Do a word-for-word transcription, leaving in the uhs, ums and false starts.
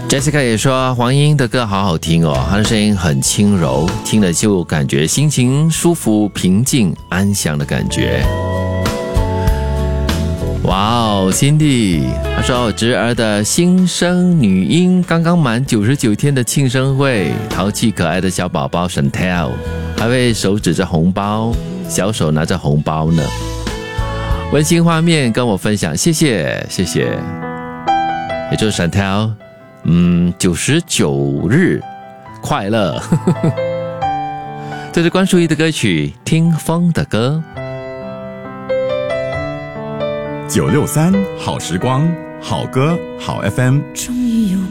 Jessica 也说黄莺的歌好好听哦，她的声音很轻柔，听了就感觉心情舒服、平静、安详的感觉。哇哦 Cindy 她说侄儿的新生女婴刚刚满九十九天的庆生会，淘气可爱的小宝宝 Chantel 还会手指着红包，小手拿着红包呢。温馨画面跟我分享，谢谢谢谢。也就是 Chantel嗯，九十九日快乐。这是关淑怡的歌曲《听风的歌》。 九六三好时光，好歌好 F M。 终于有